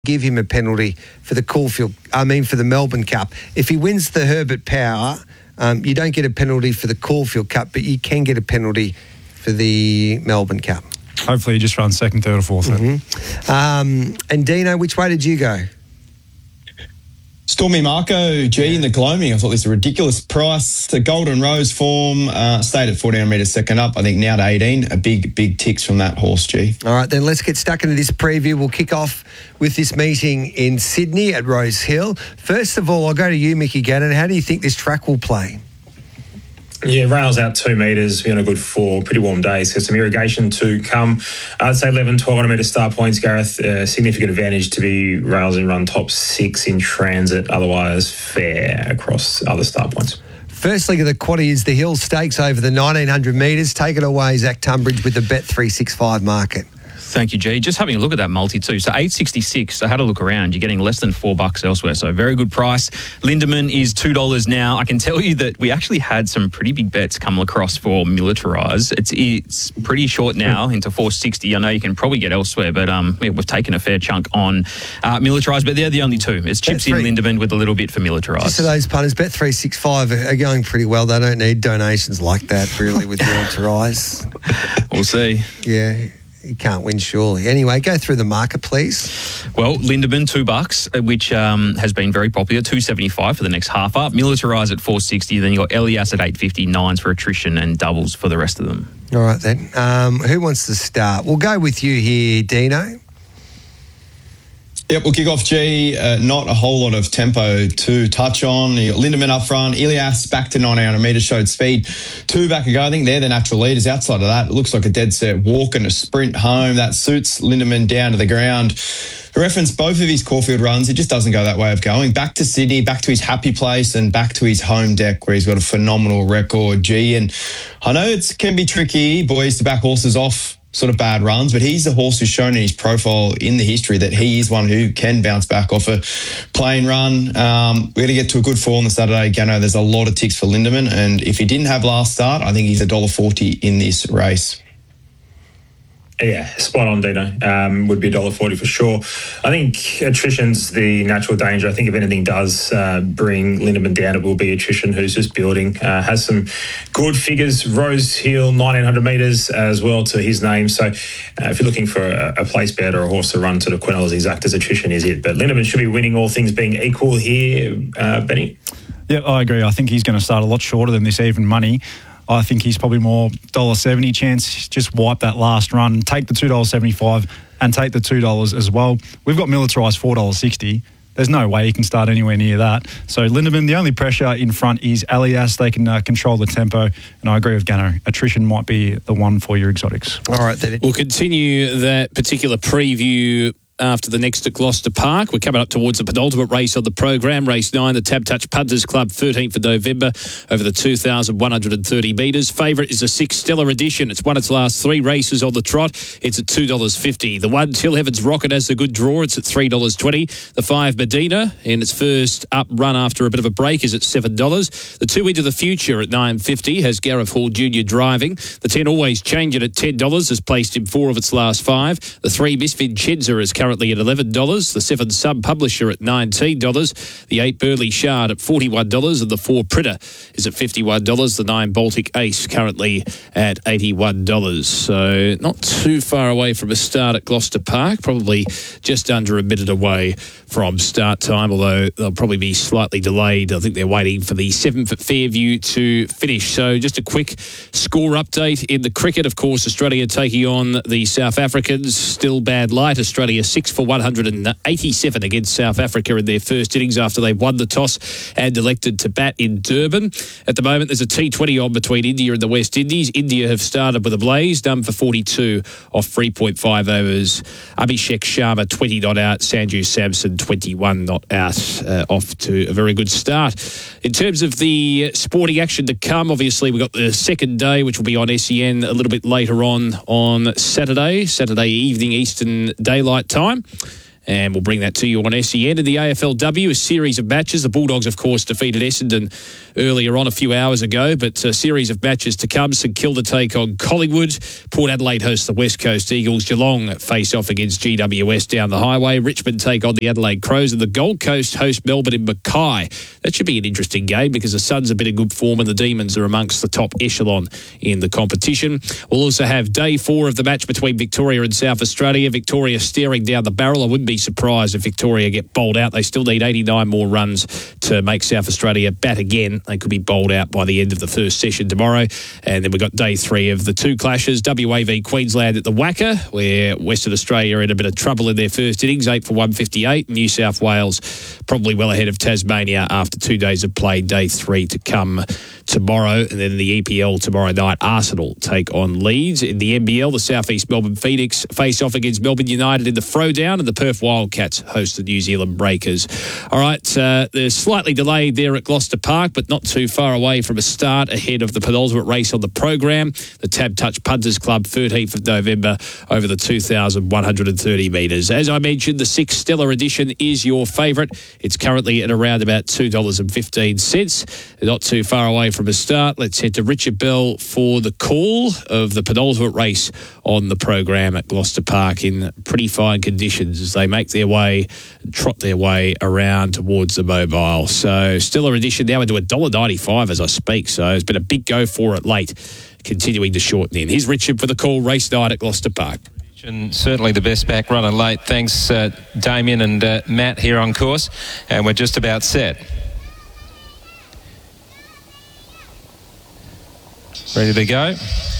give him a penalty for the for the Melbourne Cup. If he wins the Herbert Power, you don't get a penalty for the Caulfield Cup, but you can get a penalty for the Melbourne Cup. Hopefully he just runs second, third or fourth. And Dino, which way did you go? Stormy Marco, G in the gloaming. I thought this was a ridiculous price. The Golden Rose form stayed at 1400 metres second up. I think now to 18. A big ticks from that horse, G. All right, then let's get stuck into this preview. We'll kick off with this meeting in Sydney at Rose Hill. First of all, I'll go to you, Mickey Gannon. How do you think this track will play? Yeah, rails out 2 metres, been a good 4, pretty warm days. So some irrigation to come. I'd say 1,100 metre start points, Gareth. Significant advantage to be rails and run top 6 in transit, otherwise fair across other start points. First leg of the quaddie is the Hill Stakes over the 1,900 metres. Take it away, Zach Tunbridge, with the Bet365 market. Thank you, G. Just having a look at that multi too. So $8.66. I had a look around. You're getting less than $4 elsewhere. So very good price. Lindemann is $2 now. I can tell you that we actually had some pretty big bets come across for Militarise. It's pretty short now into $4.60. I know you can probably get elsewhere, but we've taken a fair chunk on Militarise. But they're the only two. It's chips in Lindemann with a little bit for Militarise. Just for those punters, Bet365 are going pretty well. They don't need donations like that really with Militarise. We'll see. Yeah. You can't win, surely. Anyway, go through the market, please. Well, Lindemann, $2, which has been very popular, $2.75 for the next half up. Militarise at $4.60. Then you got Elias at $8.50, 9s for attrition and doubles for the rest of them. All right, then. Who wants to start? We'll go with you here, Dino. Yep, we'll kick off, G. Not a whole lot of tempo to touch on. You got Lindemann up front. Elias back to 900 metres, showed speed 2 back ago. I think they're the natural leaders. Outside of that, it looks like a dead set walk and a sprint home. That suits Lindemann down to the ground. To reference both of his Caulfield runs, it just doesn't go that way of going. Back to Sydney, back to his happy place and back to his home deck where he's got a phenomenal record, G. And I know it can be tricky, boys, to back horses off sort of bad runs, but he's the horse who's shown in his profile in the history that he is one who can bounce back off a plain run. We're going to get to a good 4 on the Saturday. Gano, there's a lot of ticks for Lindemann, and if he didn't have last start, I think he's $1.40 in this race. Yeah, spot on, Dino. Would be $1.40 for sure. I think attrition's the natural danger. I think if anything does bring Lindemann down, it will be attrition, who's just building. Has some good figures. Rose Hill, 1,900 metres as well to his name. So if you're looking for a place bet or a horse to run to the Quinel's exact as attrition is it. But Lindemann should be winning, all things being equal here, Benny. Yeah, I agree. I think he's going to start a lot shorter than this even money. I think he's probably more $1.70 chance. Just wipe that last run, take the $2.75 and take the $2 as well. We've got Militarise $4.60. There's no way he can start anywhere near that. So Lindemann, the only pressure in front is Elias. They can control the tempo. And I agree with Gano. Attrition might be the one for your exotics. All right, then. We'll continue that particular preview after the next at Gloucester Park. We're coming up towards the penultimate race of the program, race 9, the Tab Touch Punters Club, 13th of November, over the 2,130 metres. Favourite is a 6 Stellar Edition. It's won its last 3 races on the trot. It's at $2.50. The 1 Till Heaven's Rocket has a good draw. It's at $3.20. The 5 Medina, in its first up run after a bit of a break, is at $7. The 2 Into the Future at $9.50 has Gareth Hall Jr. driving. The 10 Always Change It at $10 has placed in 4 of its last 5. The 3 Miss Vincenza is currently at $11. The 7 Sub Publisher at $19. The 8 Burley Shard at $41. And the 4 Pritter is at $51. The 9 Baltic Ace currently at $81. So not too far away from a start at Gloucester Park. Probably just under a minute away from start time, although they'll probably be slightly delayed. I think they're waiting for the 7th at Fairview to finish. So just a quick score update in the cricket. Of course, Australia taking on the South Africans. Still bad light. Australia 6 for 187 against South Africa in their first innings after they won the toss and elected to bat in Durban. At the moment, there's a T20 on between India and the West Indies. India have started with a blaze, done for 42 off 3.5 overs. Abhishek Sharma 20 not out. Sanju Samson 21 not out. Off to a very good start. In terms of the sporting action to come, obviously we've got the second day, which will be on SEN a little bit later on Saturday evening Eastern Daylight Time. and we'll bring that to you on SEN. In the AFLW, a series of matches. The Bulldogs, of course, defeated Essendon earlier on a few hours ago, but a series of matches to come. St Kilda take on Collingwood. Port Adelaide hosts the West Coast Eagles. Geelong face off against GWS down the highway. Richmond take on the Adelaide Crows, and the Gold Coast host Melbourne in Mackay. That should be an interesting game because the Suns have been in good form and the Demons are amongst the top echelon in the competition. We'll also have day 4 of the match between Victoria and South Australia. Victoria staring down the barrel. I wouldn't be surprised if Victoria get bowled out. They still need 89 more runs to make South Australia bat again. They could be bowled out by the end of the first session tomorrow. And then we've got day 3 of the 2 clashes. WA v Queensland at the Wacker, where Western Australia are in a bit of trouble in their first innings, 8 for 158. New South Wales probably well ahead of Tasmania after 2 days of play. Day 3 to come tomorrow. And then the EPL tomorrow night, Arsenal take on Leeds. In the NBL, the South East Melbourne Phoenix face off against Melbourne United in the Throwdown, and the Perth Wildcats host the New Zealand Breakers. All right, they're slightly delayed there at Gloucester Park, but not too far away from a start ahead of the penultimate race on the program, the Tab Touch Punters Club, 13th of November, over the 2,130 metres. As I mentioned, the 6 Stellar Edition is your favourite. It's currently at around about $2.15. Not too far away from a start. Let's head to Richard Bell for the call of the penultimate race on the program at Gloucester Park in pretty fine conditions as they make their way, trot their way around towards the mobile. So Stellar Edition now into $1.95 as I speak. So it's been a big go for it late, continuing to shorten in. Here's Richard for the call, race night at Gloucester Park. And certainly the best back runner late. Thanks, Damien and Matt here on course. And we're just about set. Ready to go.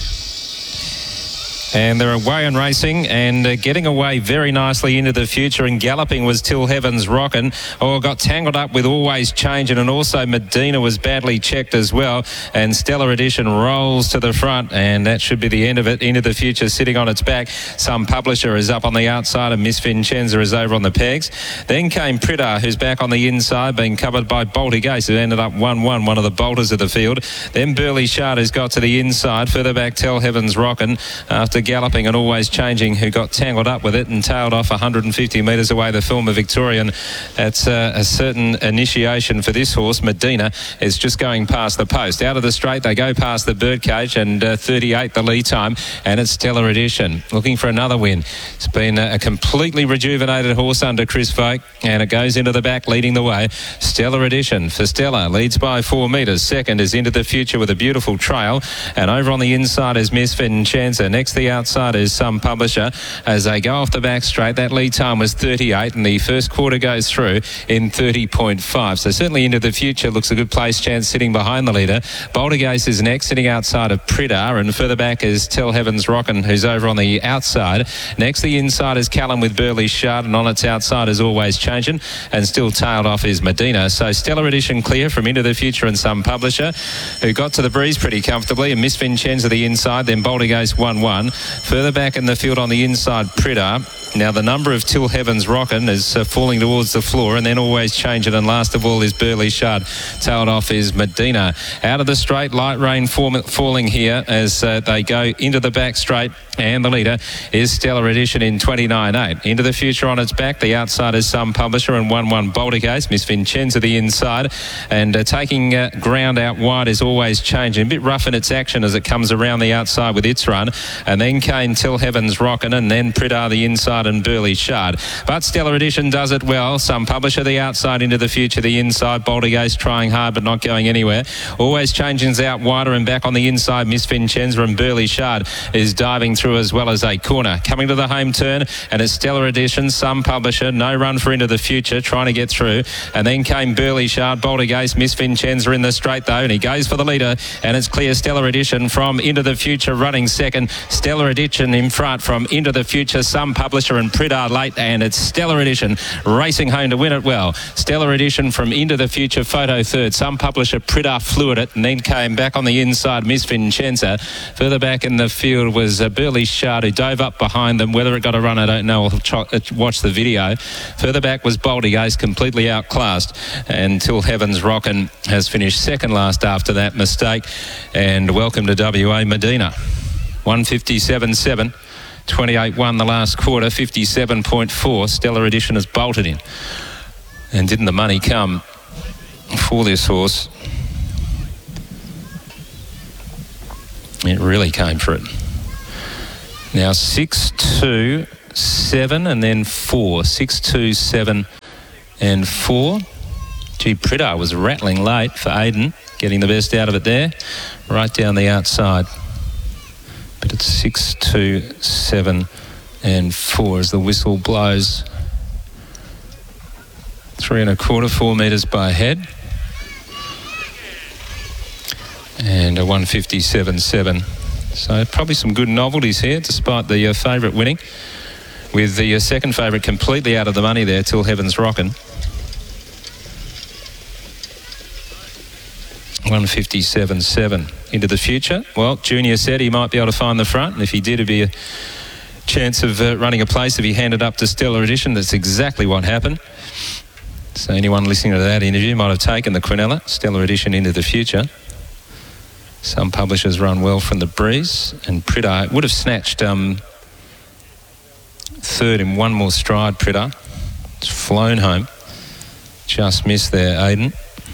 And they're away and racing and getting away very nicely into the future, and galloping was Till Heaven's Rockin'. Got tangled up with Always Changing, and also Medina was badly checked as well. And Stellar Edition rolls to the front, and that should be the end of it. Into the future sitting on its back. Some Publisher is up on the outside, and Miss Vincenza is over on the pegs. Then came Pridar, who's back on the inside, being covered by Baltic Ace, who ended up 1-1, one of the bolters of the field. Then Burley Shard, who's got to the inside. Further back, Till Heaven's Rockin', after galloping and Always Changing, who got tangled up with it and tailed off 150 metres away the Filmer Victorian. That's a certain initiation for this horse. Medina is just going past the post. Out of the straight, they go past the birdcage, and 38 the lead time, and it's Stellar Edition looking for another win. It's been a completely rejuvenated horse under Chris Vogt, and it goes into the back leading the way. Stellar Edition for Stella leads by 4 metres. Second is Into the Future with a beautiful trail, and over on the inside is Miss Vincenza. Next the outside is Some Publisher as they go off the back straight. That lead time was 38, and the first quarter goes through in 30.5. So certainly Into the Future looks a good place chance sitting behind the leader. Baltic Ace is next, sitting outside of Pridar, and further back is Till Heaven's Rockin', who's over on the outside. Next the inside is Callum with Burley Shard, and on its outside is Always Changing, and still tailed off is Medina. So Stellar Edition clear from Into the Future and Some Publisher, who got to the breeze pretty comfortably, and Miss Vincenza the inside, then Baltic Ace 1-1. Further back in the field on the inside, Pridar. Now the number of Till Heaven's Rockin' is falling towards the floor, and then Always Changing, and last of all is Burley Shard. Tailed off is Medina. Out of the straight, light rain falling here as they go into the back straight, and the leader is Stellar Edition in 29.8. Into the Future on its back, the outside is Some Publisher, and 1-1 Baltic Ace. Miss Vincenza the inside, and taking ground out wide is Always Changing. A bit rough in its action as it comes around the outside with its run, and then came Till Heaven's Rockin', and then Pridar the inside and Burley Shard. But Stellar Edition does it well. Some Publisher the outside, Into the Future the inside. Baltic Ace trying hard but not going anywhere. Always Changing's out wider, and back on the inside Miss Vincenza, and Burley Shard is diving through as well as a corner. Coming to the home turn, and it's Stellar Edition, Some Publisher, no run for Into the Future, trying to get through, and then came Burley Shard. Baltic Ace, Miss Vincenza in the straight though, and he goes for the leader, and it's clear Stellar Edition from Into the Future running second. Stellar Edition in front from Into the Future, Some Publisher and Pridar late, and it's Stellar Edition racing home to win it well. Stellar Edition from Into the Future, photo third. Some Publisher, Pridar flew at it, and then came back on the inside Miss Vincenza. Further back in the field was Burley Shard, who dove up behind them. Whether it got a run, I don't know. I'll watch the video. Further back was Baltic Ace, completely outclassed, and Till Heaven's Rockin' has finished second last after that mistake. And welcome to WA, Medina. 157.7. 28-1 the last quarter, 57.4. Stellar Edition has bolted in. And didn't the money come for this horse? It really came for it. Now 6, 2, 7 and then 4. 6, 2, 7 and 4. Gee, Pridar was rattling late for Aiden, getting the best out of it there, right down the outside. But it's 6, 2, 7 and 4 as the whistle blows. 3 1/4, 4 metres by head. And a 157.7. So probably some good novelties here, despite the favourite winning. With the second favourite completely out of the money there, Till Heaven's Rockin'. 157.7 into the future. Well, Junior said he might be able to find the front, and if he did, it'd be a chance of running a place if he handed up to Stellar Edition. That's exactly what happened. So anyone listening to that interview might have taken the Quinella, Stellar Edition into the future. Some publishers run well from the breeze, and Pridar would have snatched third in one more stride. Pridar, it's flown home, just missed there, Aiden,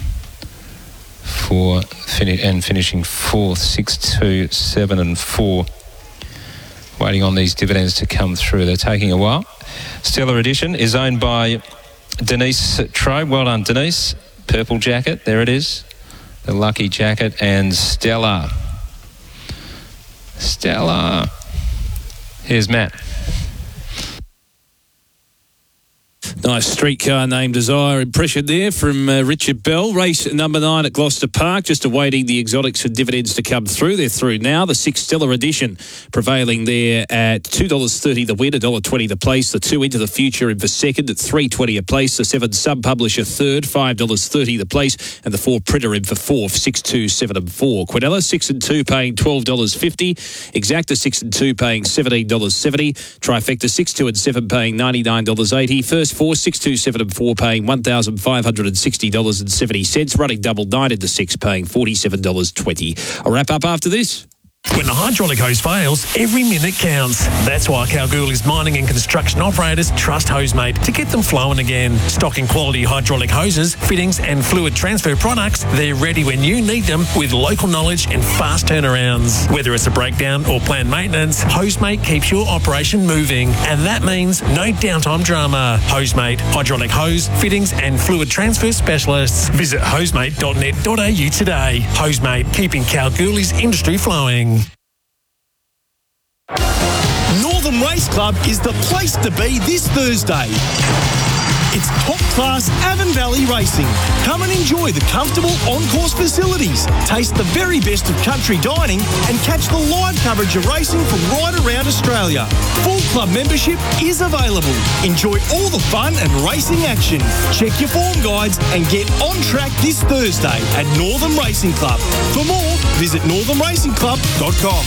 finishing fourth. 6, 2, 7 and 4. Waiting on these dividends to come through. They're taking a while. Stellar Edition is owned by Denise Trobe. Well done, Denise. Purple jacket, there it is. The lucky jacket, and Stella. Here's Matt. Nice streetcar name Desire impression there from Richard Bell. Race number 9 at Gloucester Park, just awaiting the exotics and dividends to come through. They're through now. The 6 Stellar Edition prevailing there at $2.30 the win, $1.20 the place. The 2 Into the Future in for second at $3.20 a place. The 7 Sub Publisher third, $5.30 the place. And the 4 Printer in for fourth, 6, 2, 7 and 4. Quinella 6 and 2 paying $12.50. Exacta 6 and 2 paying $17.70. Trifecta 6, 2 and 7 paying $99.80. First 4, 6, 2, 7 and 4 paying $1,560.70. Running double 9 into 6 paying $47.20. I'll wrap up after this. When the hydraulic hose fails, every minute counts. That's why Kalgoorlie's mining and construction operators trust Hosemate to get them flowing again. Stocking quality hydraulic hoses, fittings and fluid transfer products, they're ready when you need them with local knowledge and fast turnarounds. Whether it's a breakdown or planned maintenance, Hosemate keeps your operation moving. And that means no downtime drama. Hosemate, hydraulic hose, fittings and fluid transfer specialists. Visit hosemate.net.au today. Hosemate, keeping Kalgoorlie's industry flowing. Northern Race Club is the place to be this Thursday. It's top-class Avon Valley racing. Come and enjoy the comfortable on-course facilities, taste the very best of country dining and catch the live coverage of racing from right around Australia. Full club membership is available. Enjoy all the fun and racing action. Check your form guides and get on track this Thursday at Northern Racing Club. For more, visit northernracingclub.com.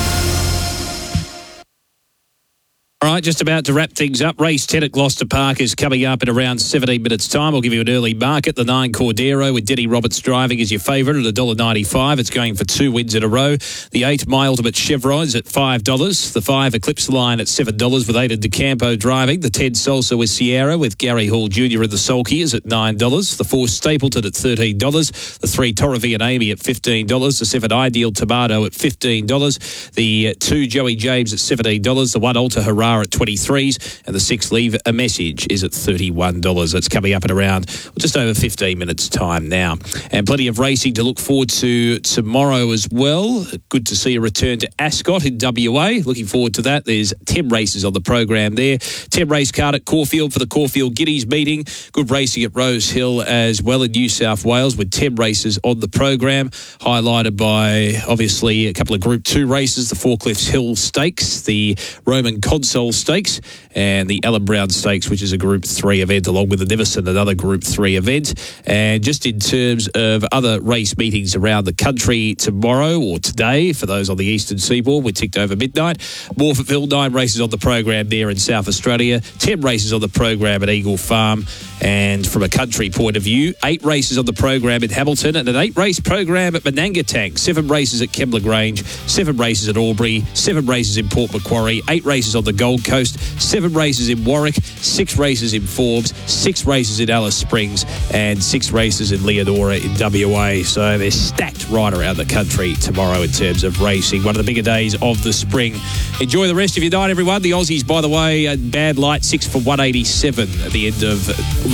All right, just about to wrap things up. Race 10 at Gloucester Park is coming up in around 17 minutes' time. I'll give you an early market. The 9 Cordero with Denny Roberts driving is your favourite at $1.95. It's going for 2 wins in a row. The 8 My Ultimate Chevron is at $5. The 5 Eclipse Line at $7 with Aidan DeCampo driving. The 10 Salsa with Sierra with Gary Hall Jr. in the Sulky is at $9. The 4 Stapleton at $13. The 3 Torrevie and Amy at $15. The 7 Ideal Tomato at $15. The 2 Joey James at $17. The 1 Alta Harara at 23s, and the 6 Leave a Message is at $31. That's coming up in around just over 15 minutes' time now. And plenty of racing to look forward to tomorrow as well. Good to see a return to Ascot in WA. Looking forward to that. There's 10 races on the program there. 10 race card at Caulfield for the Caulfield Guineas meeting. Good racing at Rose Hill as well in New South Wales with 10 races on the program, highlighted by obviously a couple of Group 2 races, the Four Cliffs Hill Stakes, the Roman Console Knoll Stakes and the Alan Brown Stakes, which is a Group 3 event, along with the Neverson, another Group 3 event. And just in terms of other race meetings around the country tomorrow or today, for those on the Eastern Seaboard, we're ticked over midnight. Morphettville, 9 races on the program there in South Australia, 10 races on the program at Eagle Farm. And from a country point of view, 8 races on the program in Hamilton and an 8-race program at Manangatang, 7 races at Kembla Grange, 7 races at Albury, 7 races in Port Macquarie, 8 races on the Gold Coast, 7 races in Warwick, 6 races in Forbes, 6 races in Alice Springs, and 6 races in Leonora in WA. So they're stacked right around the country tomorrow in terms of racing. One of the bigger days of the spring. Enjoy the rest of your night, everyone. The Aussies, by the way, bad light, 6 for 187 at the end of